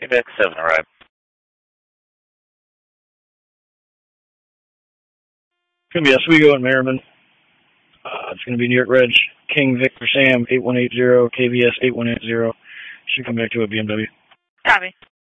Quebec 7, arrive. It's going to be Oswego and Merriman. It's going to be New York Reg, King Victor Sam 8180, KVS 8180. Should come back to a BMW. Copy.